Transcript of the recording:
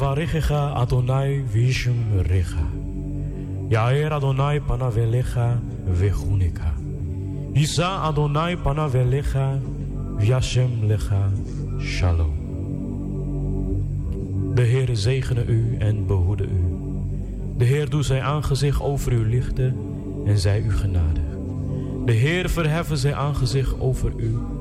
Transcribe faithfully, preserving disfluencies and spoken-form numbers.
Yavarechecha Adonai Vishum Recha. Yair Adonai Panavelecha Vechunika. Yisa Adonai Panavelecha Vyashem Lecha Shalom. De Heer zegene u en behoede u. De Heer doet zijn aangezicht over u lichten en zij u genadig. De Heer verheffen zijn aangezicht over u